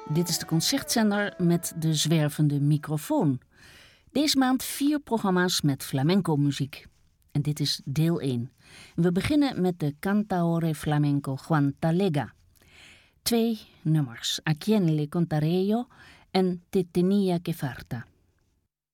Dit is de concertzender met de zwervende microfoon. Deze maand 4 programma's met flamenco-muziek. En dit is deel 1. We beginnen met de cantaore flamenco Juan Talega. 2 nummers, A quien le contaré yo en Te tenía que falta.